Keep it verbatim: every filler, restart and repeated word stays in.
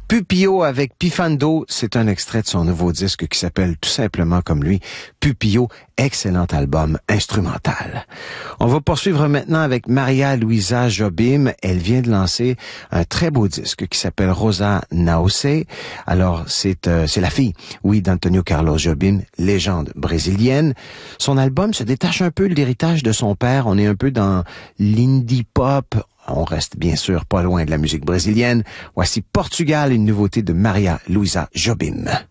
Pupillo avec Pifando, c'est un extrait de son nouveau disque qui s'appelle tout simplement comme lui, Pupillo, excellent album instrumental. On va poursuivre maintenant avec Maria Luisa Jobim. Elle vient de lancer un très beau disque qui s'appelle Rosa Naocé. Alors, c'est euh, c'est la fille, oui, d'Antonio Carlos Jobim, légende brésilienne. Son album se détache un peu de l'héritage de son père. On est un peu dans l'indie pop. On reste bien sûr pas loin de la musique brésilienne. Voici Portugal, une nouveauté de Maria Luisa Jobim.